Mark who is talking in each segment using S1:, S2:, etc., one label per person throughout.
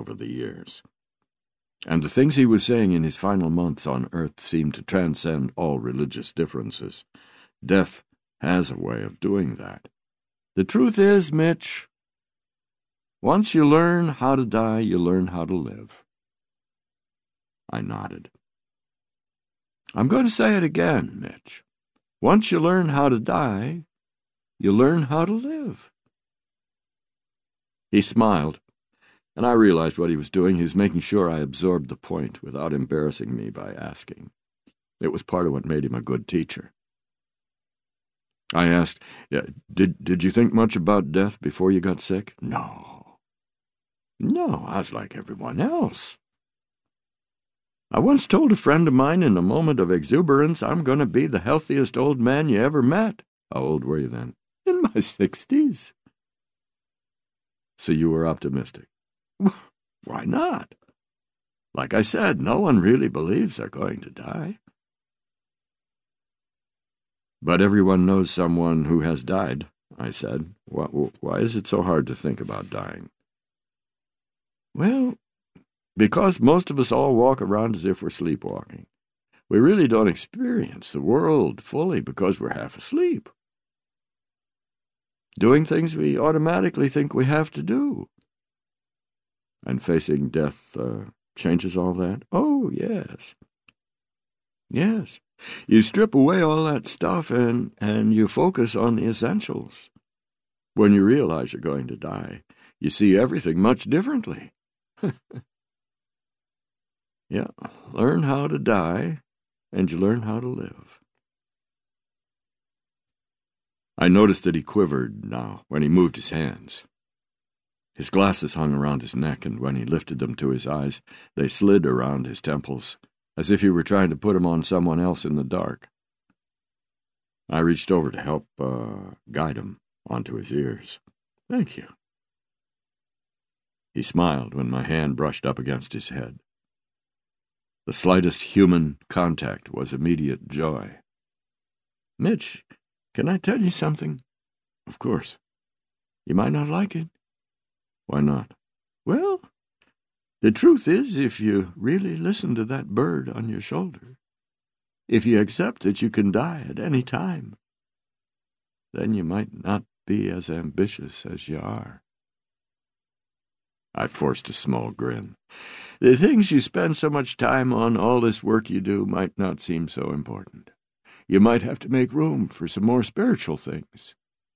S1: over the years. And the things he was saying in his final months on earth seemed to transcend all religious differences. Death has a way of doing that. The truth is, Mitch, once you learn how to die, you learn how to live. I nodded. I'm going to say it again, Mitch. Once you learn how to die, you learn how to live. He smiled, and I realized what he was doing. He was making sure I absorbed the point without embarrassing me by asking. It was part of what made him a good teacher. I asked, did you think much about death before you got sick? No, I was like everyone else. I once told a friend of mine in a moment of exuberance, I'm going to be the healthiest old man you ever met. How old were you then? In my 60s. So you were optimistic. Why not? Like I said, no one really believes they're going to die. But everyone knows someone who has died, I said. Why is it so hard to think about dying? Well, because most of us all walk around as if we're sleepwalking. We really don't experience the world fully because we're half asleep, doing things we automatically think we have to do. And facing death changes all that? Oh, yes. Yes. You strip away all that stuff and you focus on the essentials. When you realize you're going to die, you see everything much differently. Yeah, learn how to die, and you learn how to live. I noticed that he quivered now when he moved his hands. His glasses hung around his neck, and when he lifted them to his eyes, they slid around his temples, as if he were trying to put them on someone else in the dark. I reached over to help guide him onto his ears. Thank you. He smiled when my hand brushed up against his head. The slightest human contact was immediate joy. Mitch, can I tell you something? Of course. You might not like it. Why not? Well, the truth is, if you really listen to that bird on your shoulder, if you accept that you can die at any time, then you might not be as ambitious as you are. I forced a small grin. The things you spend so much time on, all this work you do, might not seem so important. You might have to make room for some more spiritual things.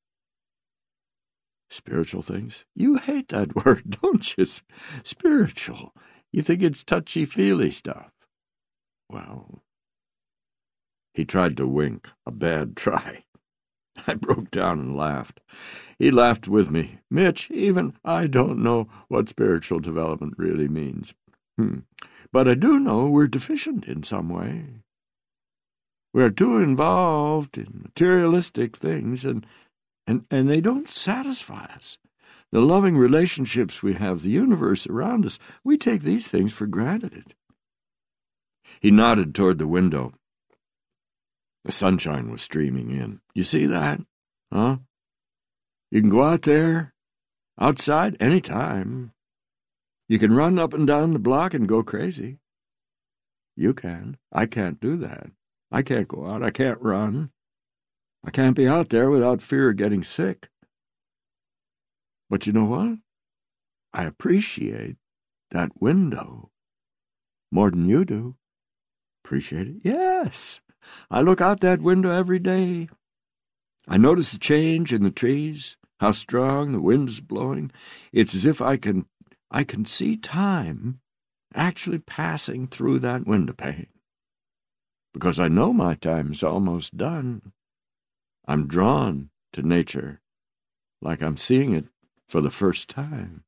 S1: Spiritual things? You hate that word, don't you? Spiritual. You think it's touchy-feely stuff. Well, he tried to wink, a bad try. I broke down and laughed. He laughed with me. Mitch, even I don't know what spiritual development really means. But I do know we're deficient in some way. We're too involved in materialistic things, and they don't satisfy us. The loving relationships we have, the universe around us, we take these things for granted. He nodded toward the window. The sunshine was streaming in. You see that? Huh? You can go out there, outside, any time. You can run up and down the block and go crazy. You can. I can't do that. I can't go out. I can't run. I can't be out there without fear of getting sick. But you know what? I appreciate that window more than you do. Appreciate it? Yes. I look out that window every day. I notice the change in the trees, how strong the wind is blowing. It's as if I can see time actually passing through that window pane. Because I know my time's almost done. I'm drawn to nature like I'm seeing it for the first time.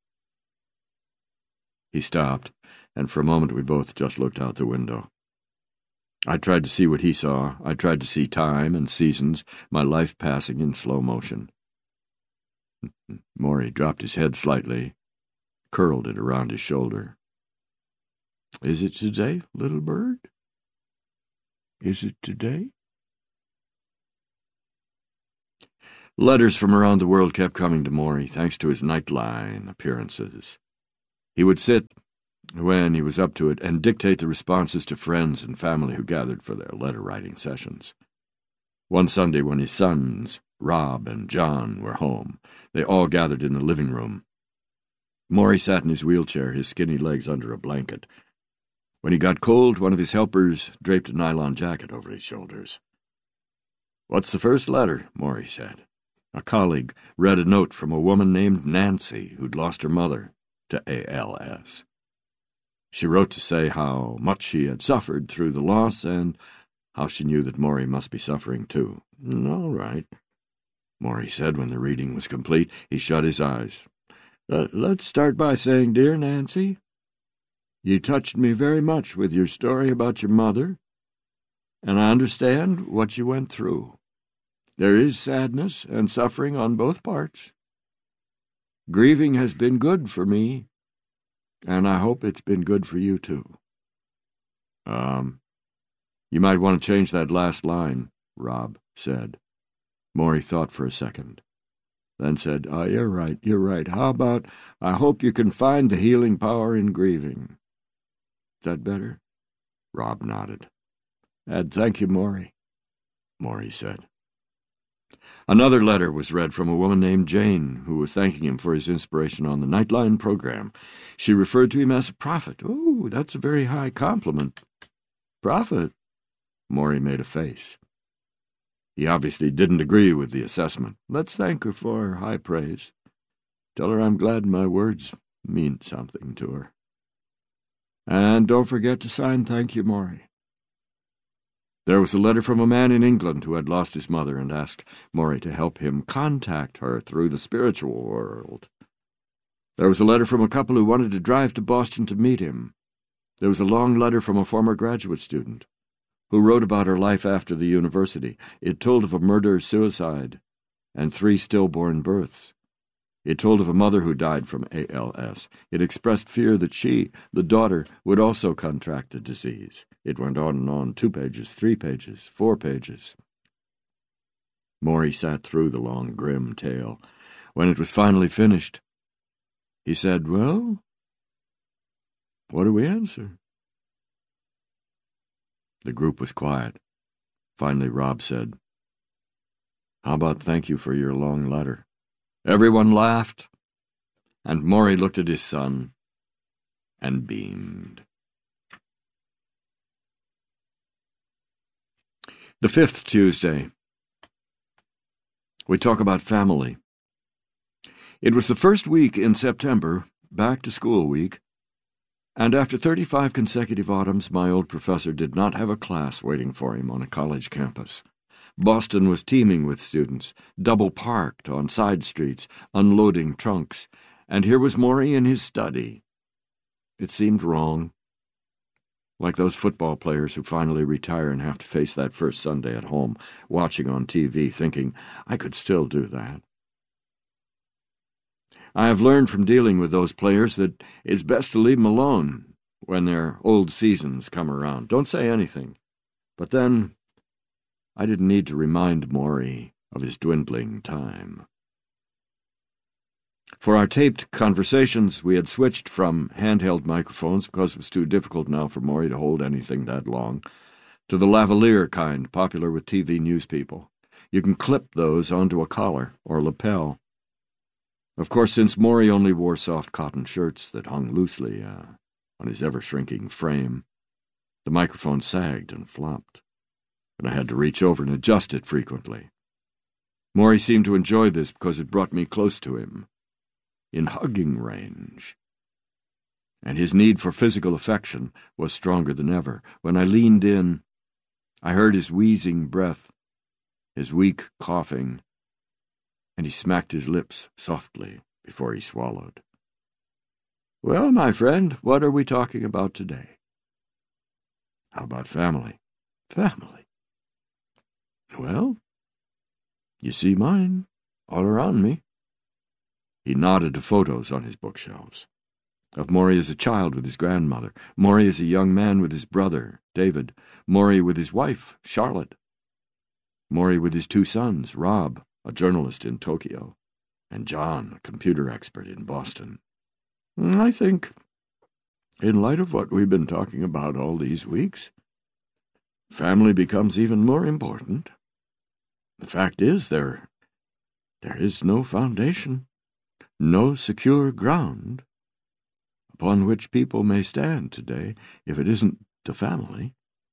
S1: He stopped, and for a moment we both just looked out the window. I tried to see what he saw. I tried to see time and seasons, my life passing in slow motion. Maury dropped his head slightly, curled it around his shoulder. Is it today, little bird? Is it today? Letters from around the world kept coming to Maury, thanks to his Nightline appearances. He would sit, when he was up to it, and dictate the responses to friends and family who gathered for their letter-writing sessions. One Sunday, when his sons, Rob and John, were home, they all gathered in the living room. Maury sat in his wheelchair, his skinny legs under a blanket. When he got cold, one of his helpers draped a nylon jacket over his shoulders. "What's the first letter?" Maury said. A colleague read a note from a woman named Nancy who'd lost her mother to ALS. She wrote to say how much she had suffered through the loss and how she knew that Maury must be suffering too. "All right," Maury said when the reading was complete. He shut his eyes. "Let's start by saying, Dear Nancy, you touched me very much with your story about your mother, and I understand what you went through. There is sadness and suffering on both parts. Grieving has been good for me, and I hope it's been good for you too." You might want to change that last line," Rob said. Maury thought for a second, then said, You're right. How about, I hope you can find the healing power in grieving." Is that better? Rob nodded. "And thank you, Maury," Maury said. Another letter was read from a woman named Jane, who was thanking him for his inspiration on the Nightline program. She referred to him as a prophet. "Oh, that's a very high compliment." "Prophet?" Maury made a face. He obviously didn't agree with the assessment. "Let's thank her for her high praise. Tell her I'm glad my words mean something to her. And don't forget to sign thank you, Maury." There was a letter from a man in England who had lost his mother and asked Maury to help him contact her through the spiritual world. There was a letter from a couple who wanted to drive to Boston to meet him. There was a long letter from a former graduate student who wrote about her life after the university. It told of a murder-suicide and 3 stillborn births. It told of a mother who died from ALS. It expressed fear that she, the daughter, would also contract the disease. It went on and on, 2 pages, 3 pages, 4 pages. Maury sat through the long, grim tale. When it was finally finished, he said, "Well, what do we answer?" The group was quiet. Finally, Rob said, "How about thank you for your long letter?" Everyone laughed, and Maury looked at his son and beamed. The 5th Tuesday. We talk about family. It was the first week in September, back to school week, and after 35 consecutive autumns, my old professor did not have a class waiting for him on a college campus. Boston was teeming with students, double-parked on side streets, unloading trunks, and here was Maury in his study. It seemed wrong. Like those football players who finally retire and have to face that first Sunday at home, watching on TV, thinking, I could still do that. I have learned from dealing with those players that it's best to leave them alone when their old seasons come around. Don't say anything. But then, I didn't need to remind Maury of his dwindling time. For our taped conversations, we had switched from handheld microphones because it was too difficult now for Maury to hold anything that long, to the lavalier kind popular with TV news people. You can clip those onto a collar or lapel. Of course, since Maury only wore soft cotton shirts that hung loosely on his ever-shrinking frame, the microphone sagged and flopped, and I had to reach over and adjust it frequently. Maury seemed to enjoy this because it brought me close to him, in hugging range. And his need for physical affection was stronger than ever. When I leaned in, I heard his wheezing breath, his weak coughing, and he smacked his lips softly before he swallowed. Well, my friend, what are we talking about today? How about family? Family. Well, you see mine all around me. He nodded to photos on his bookshelves. Of Maury as a child with his grandmother, Maury as a young man with his brother, David, Maury with his wife, Charlotte, Maury with his 2 sons, Rob, a journalist in Tokyo, and John, a computer expert in Boston. I think In light of what we've been talking about all these weeks, family becomes even more important. The fact is, there is no foundation, no secure ground upon which people may stand today if it isn't the family.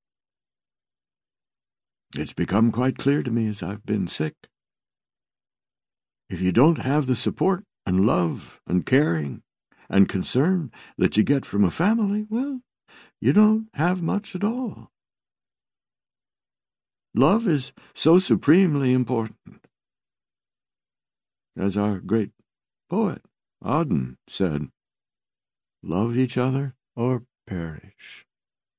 S1: It's become quite clear to me as I've been sick. If you don't have the support and love and caring and concern that you get from a family, well, you don't have much at all. Love is so supremely important. As our great poet Auden said, love each other or perish.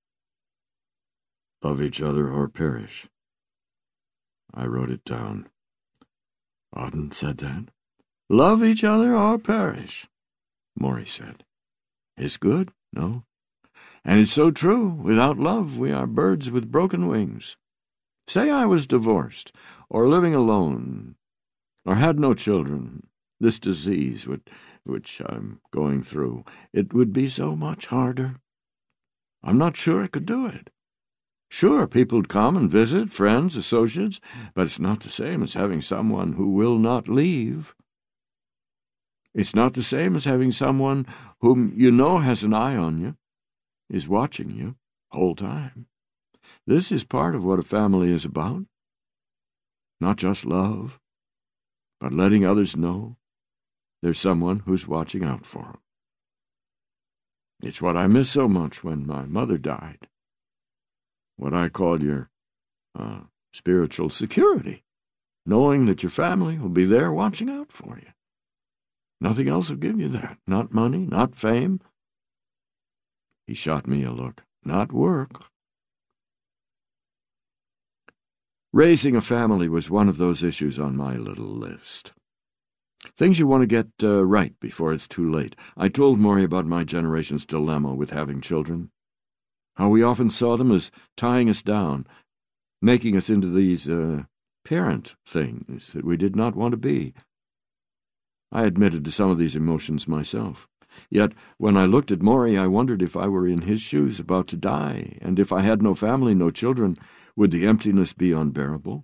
S1: Love each other or perish. I wrote it down. Auden said that. Love each other or perish, Morrie said. It's good, no? And it's so true. Without love, we are birds with broken wings. Say I was divorced, or living alone, or had no children, this disease which I'm going through, it would be so much harder. I'm not sure I could do it. Sure, people'd come and visit, friends, associates, but it's not the same as having someone who will not leave. It's not the same as having someone whom you know has an eye on you, is watching you whole time. This is part of what a family is about. Not just love, but letting others know there's someone who's watching out for them. It's what I miss so much when my mother died. What I call your spiritual security, knowing that your family will be there watching out for you. Nothing else will give you that. Not money, not fame. He shot me a look. Not work. Raising a family was one of those issues on my little list. Things you want to get right before it's too late. I told Morrie about my generation's dilemma with having children. How we often saw them as tying us down, making us into these parent things that we did not want to be. I admitted to some of these emotions myself. Yet, when I looked at Morrie, I wondered if I were in his shoes about to die, and if I had no family, no children, would the emptiness be unbearable?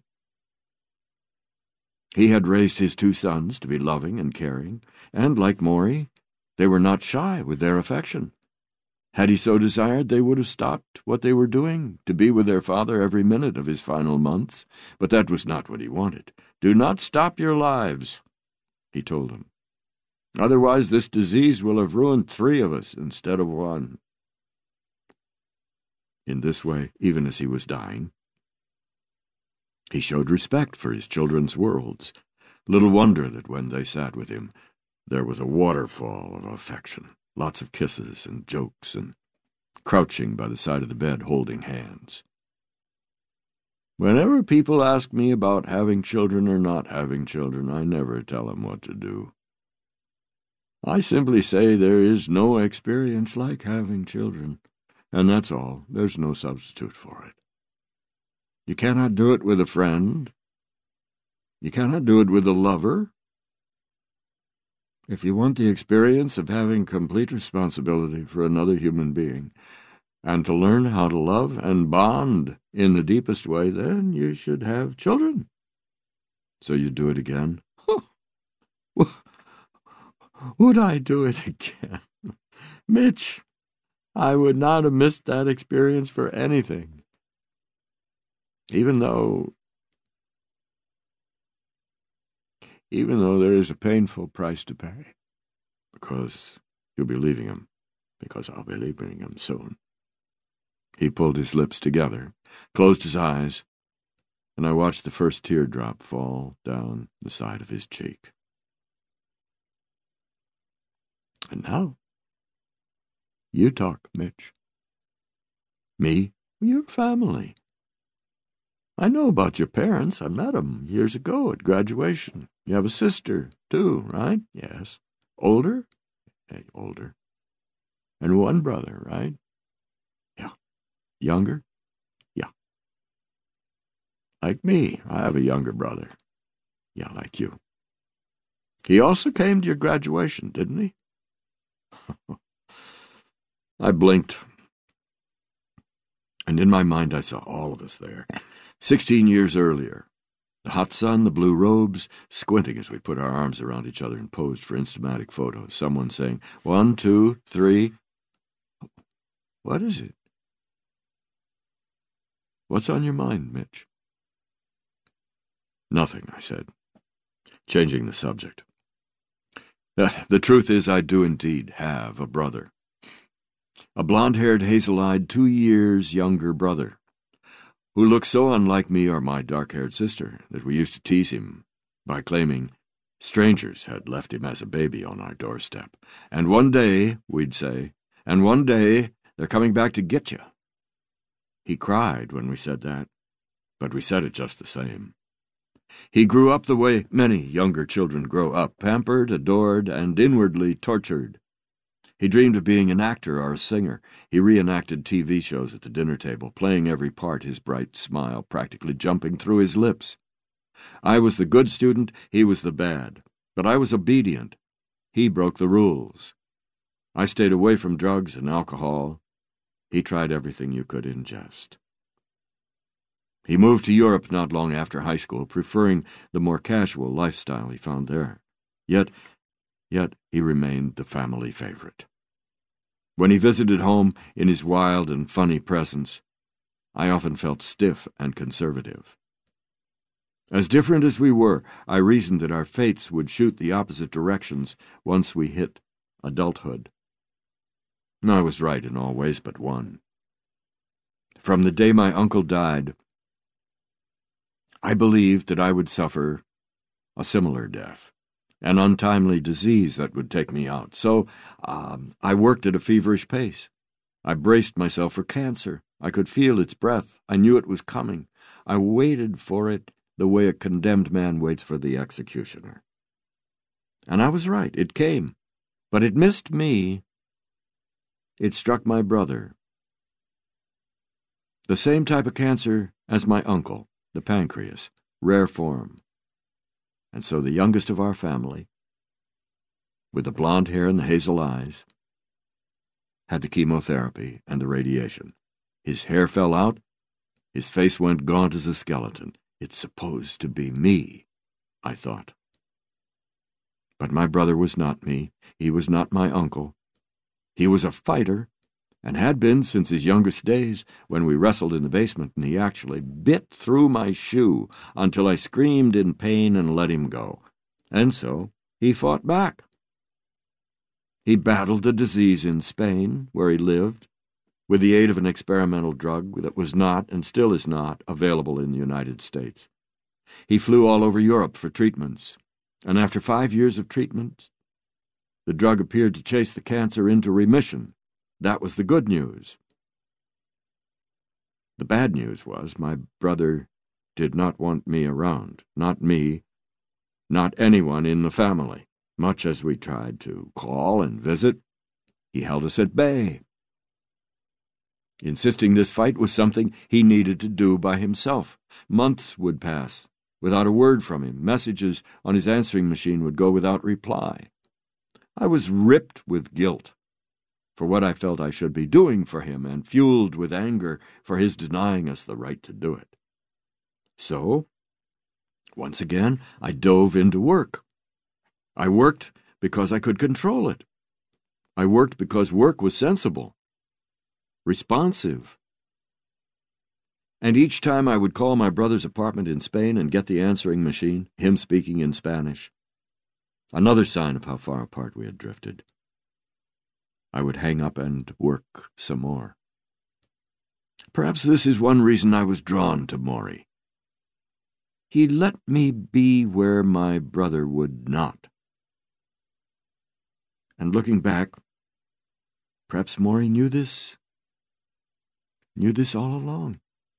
S1: He had raised his 2 sons to be loving and caring, and, like Morrie, they were not shy with their affection. Had he so desired, they would have stopped what they were doing to be with their father every minute of his final months, but that was not what he wanted. Do not stop your lives, he told them. Otherwise this disease will have ruined 3 of us instead of 1. In this way, even as he was dying, he showed respect for his children's worlds. Little wonder that when they sat with him, there was a waterfall of affection. Lots of kisses and jokes and crouching by the side of the bed holding hands. Whenever people ask me about having children or not having children, I never tell them what to do. I simply say there is no experience like having children, and that's all. There's no substitute for it. You cannot do it with a friend. You cannot do it with a lover. If you want the experience of having complete responsibility for another human being, and to learn how to love and bond in the deepest way, then you should have children. So you do it again? Would I do it again? Mitch, I would not have missed that experience for anything. Even though there is a painful price to pay, because you'll be leaving him, because I'll be leaving him soon. He pulled his lips together, closed his eyes, and I watched the first teardrop fall down the side of his cheek. And now, you talk, Mitch. Me? Your family. I know about your parents. I met them years ago at graduation. You have a sister, too, right? Yes. Older? Hey, older. And 1 brother, right? Yeah. Younger? Yeah. Like me, I have a younger brother. Yeah, like you. He also came to your graduation, didn't he? I blinked, and in my mind I saw all of us there, 16 years earlier. The hot sun, the blue robes, squinting as we put our arms around each other and posed for Instamatic photos. Someone saying, 1, 2, 3. What is it? What's on your mind, Mitch? Nothing, I said, changing the subject. The truth is I do indeed have a brother. A blonde-haired, hazel-eyed, 2 years younger brother, who looks so unlike me or my dark-haired sister that we used to tease him by claiming strangers had left him as a baby on our doorstep. And one day, we'd say, and one day they're coming back to get you. He cried when we said that, but we said it just the same. He grew up the way many younger children grow up, pampered, adored, and inwardly tortured. He dreamed of being an actor or a singer. He reenacted TV shows at the dinner table, playing every part, his bright smile practically jumping through his lips. I was the good student, he was the bad, but I was obedient. He broke the rules. I stayed away from drugs and alcohol. He tried everything you could ingest. He moved to Europe not long after high school, preferring the more casual lifestyle he found there. Yet he remained the family favorite. When he visited home in his wild and funny presence, I often felt stiff and conservative. As different as we were, I reasoned that our fates would shoot the opposite directions once we hit adulthood. I was right in all ways but one. From the day my uncle died, I believed that I would suffer a similar death, an untimely disease that would take me out. So I worked at a feverish pace. I braced myself for cancer. I could feel its breath. I knew it was coming. I waited for it the way a condemned man waits for the executioner. And I was right. It came. But it missed me. It struck my brother. The same type of cancer as my uncle, the pancreas, rare form. And so the youngest of our family, with the blonde hair and the hazel eyes, had the chemotherapy and the radiation. His hair fell out, his face went gaunt as a skeleton. It's supposed to be me, I thought. But my brother was not me. He was not my uncle. He was a fighter, and had been since his youngest days, when we wrestled in the basement and he actually bit through my shoe until I screamed in pain and let him go. And so he fought back. He battled the disease in Spain, where he lived, with the aid of an experimental drug that was not, and still is not, available in the United States. He flew all over Europe for treatments, and after 5 years of treatment, the drug appeared to chase the cancer into remission. That was the good news. The bad news was my brother did not want me around, not me, not anyone in the family. Much as we tried to call and visit, he held us at bay, insisting this fight was something he needed to do by himself. Months would pass without a word from him. Messages on his answering machine would go without reply. I was ripped with guilt for what I felt I should be doing for him, and fueled with anger for his denying us the right to do it. So, once again, I dove into work. I worked because I could control it. I worked because work was sensible, responsive. And each time I would call my brother's apartment in Spain and get the answering machine, him speaking in Spanish, another sign of how far apart we had drifted, I would hang up and work some more. Perhaps this is one reason I was drawn to Maury. He let me be where my brother would not. And looking back, perhaps Maury knew this all along.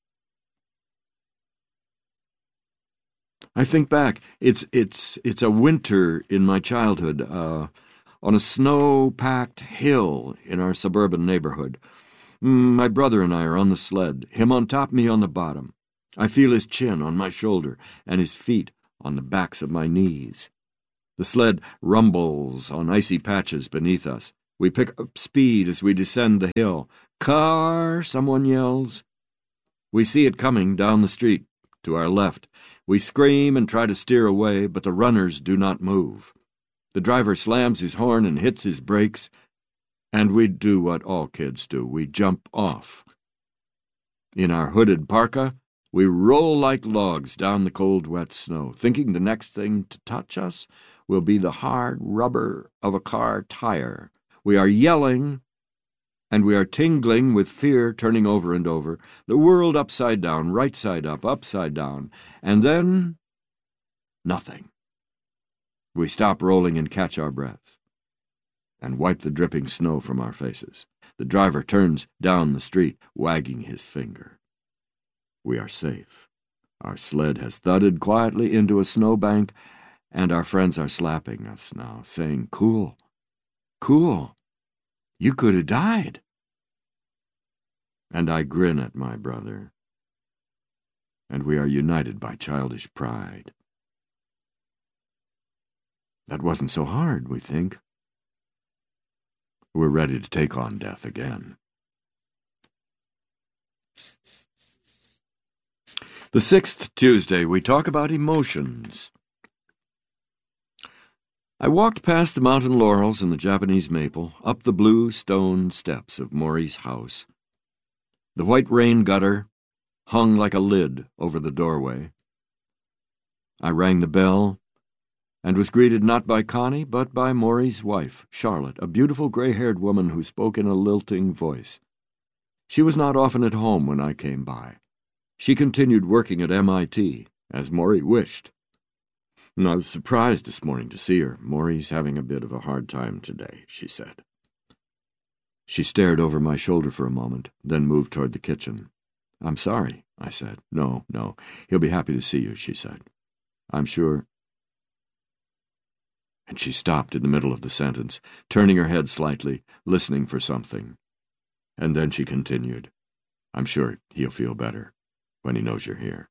S1: I think back, it's a winter in my childhood, on a snow-packed hill in our suburban neighborhood. My brother and I are on the sled, him on top, me on the bottom. I feel his chin on my shoulder and his feet on the backs of my knees. The sled rumbles on icy patches beneath us. We pick up speed as we descend the hill. "Car!" someone yells. We see it coming down the street, to our left. We scream and try to steer away, but the runners do not move. The driver slams his horn and hits his brakes, and we do what all kids do. We jump off. In our hooded parka, we roll like logs down the cold, wet snow, thinking the next thing to touch us will be the hard rubber of a car tire. We are yelling, and we are tingling with fear, turning over and over, the world upside down, right side up, upside down, and then nothing. We stop rolling and catch our breath, and wipe the dripping snow from our faces. The driver turns down the street, wagging his finger. We are safe. Our sled has thudded quietly into a snowbank, and our friends are slapping us now, saying, "Cool, cool, you could have died." And I grin at my brother, and we are united by childish pride. That wasn't so hard, we think. We're ready to take on death again. The 6th Tuesday, we talk about emotions. I walked past the mountain laurels and the Japanese maple, up the blue stone steps of Maury's house. The white rain gutter hung like a lid over the doorway. I rang the bell and was greeted not by Connie, but by Maury's wife, Charlotte, a beautiful gray-haired woman who spoke in a lilting voice. She was not often at home when I came by. She continued working at MIT, as Maury wished. And I was surprised this morning to see her. "Maury's having a bit of a hard time today," she said. She stared over my shoulder for a moment, then moved toward the kitchen. "I'm sorry," I said. No, he'll be happy to see you," she said. "I'm sure—" And she stopped in the middle of the sentence, turning her head slightly, listening for something. And then she continued, "I'm sure he'll feel better when he knows you're here."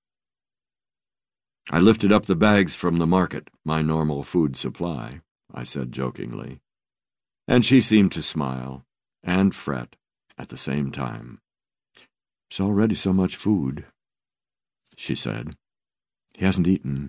S1: "I lifted up the bags from the market, my normal food supply," I said jokingly. And she seemed to smile and fret at the same time. "There's already so much food," she said. He hasn't eaten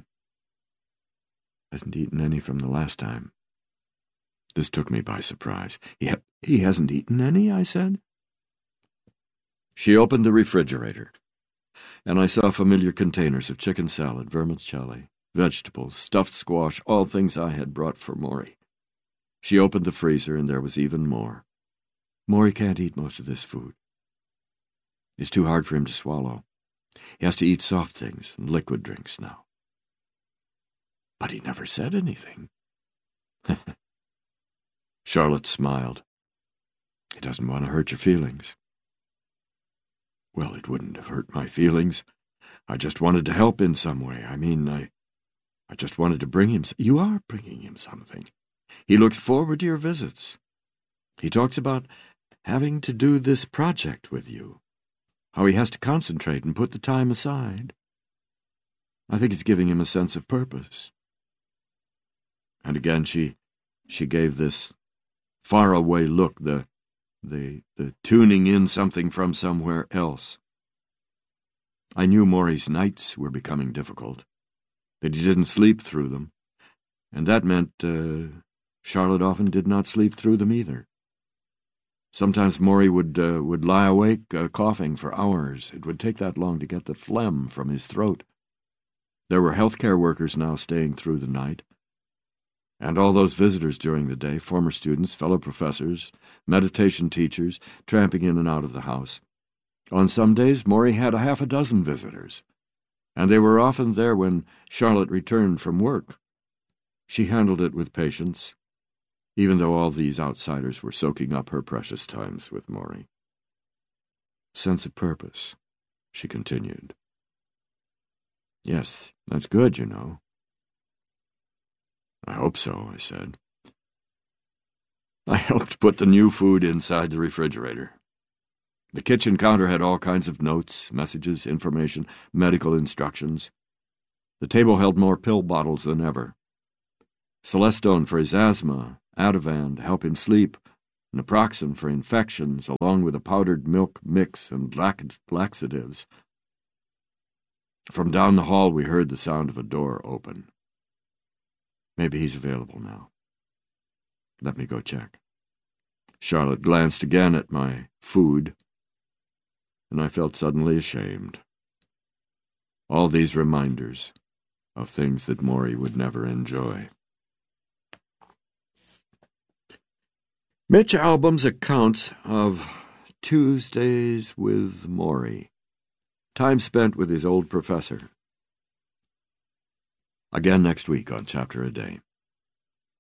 S1: any from the last time." This took me by surprise. He hasn't eaten any?" I said. She opened the refrigerator, and I saw familiar containers of chicken salad, vermicelli, vegetables, stuffed squash, all things I had brought for Maury. She opened the freezer, and there was even more. "Maury can't eat most of this food. It's too hard for him to swallow. He has to eat soft things and liquid drinks now." "But he never said anything." Charlotte smiled. "He doesn't want to hurt your feelings." "Well, it wouldn't have hurt my feelings. I just wanted to help in some way. I just wanted to bring him... You are bringing him something. He looks forward to your visits. He talks about having to do this project with you, how he has to concentrate and put the time aside. I think it's giving him a sense of purpose." And again she gave this faraway look, the tuning in something from somewhere else. I knew Maury's nights were becoming difficult, that he didn't sleep through them, and that meant Charlotte often did not sleep through them either. Sometimes Maury would lie awake coughing for hours. It would take that long to get the phlegm from his throat. There were healthcare workers now staying through the night, and all those visitors during the day, former students, fellow professors, meditation teachers, tramping in and out of the house. On some days, Maury had a half a dozen visitors, and they were often there when Charlotte returned from work. She handled it with patience, even though all these outsiders were soaking up her precious times with Maury. "Sense of purpose," she continued. "Yes, that's good, you know." "I hope so," I said. I helped put the new food inside the refrigerator. The kitchen counter had all kinds of notes, messages, information, medical instructions. The table held more pill bottles than ever. Celestone for his asthma, Ativan to help him sleep, naproxen for infections, along with a powdered milk mix and laxatives. From down the hall we heard the sound of a door open. Maybe he's available now. Let me go check. Charlotte glanced again at my food, and I felt suddenly ashamed. All these reminders of things that Maury would never enjoy. Mitch Albom's accounts of Tuesdays with Maury. Time spent with his old professor. Again next week on Chapter a Day.